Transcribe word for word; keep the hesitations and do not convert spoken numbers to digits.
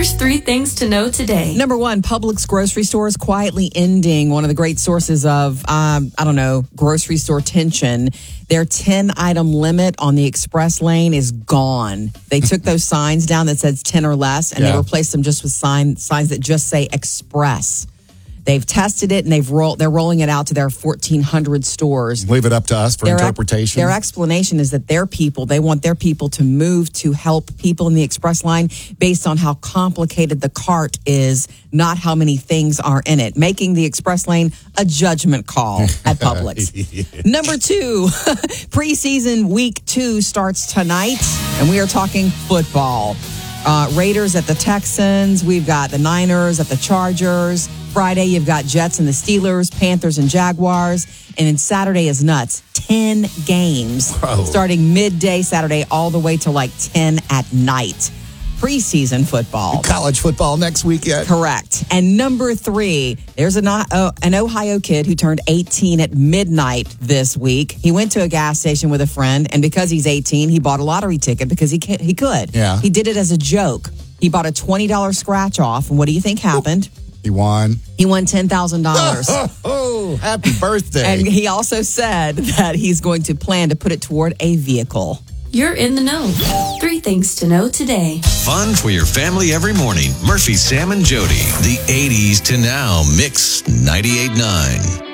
Here's three things to know today. Number one, Publix grocery stores quietly ending one of the great sources of, um, I don't know, grocery store tension. Their ten-item limit on the express lane is gone. They took those signs down that says ten or less, and Yeah. they replaced them just with sign, signs that just say express. They've tested it, and they've rolled. They're rolling it out to their fourteen hundred stores. Leave it up to us for Their, interpretation. their explanation is that their people, they want their people to move to help people in the express line based on how complicated the cart is, not how many things are in it, making the express lane a judgment call at Publix. Yeah. Number two, preseason week two starts tonight, and we are talking football. Uh, Raiders at the Texans. We've got the Niners at the Chargers. Friday, you've got Jets and the Steelers, Panthers and Jaguars. And then Saturday is nuts. ten games Whoa. starting midday Saturday all the way to like ten at night. Preseason football. College football next week yet? Correct. And number three, there's an, uh, an Ohio kid who turned eighteen at midnight this week. He went to a gas station with a friend, and because he's eighteen, he bought a lottery ticket because he can, he could. Yeah. He did it as a joke. He bought a twenty dollars scratch off, and what do you think happened? He won. He won ten thousand dollars. Oh, happy birthday. And he also said that he's going to plan to put it toward a vehicle. You're in the know. Three things to know today. Fun for your family every morning. Murphy, Sam, and Jody. The eighties to now. Mix ninety-eight point nine.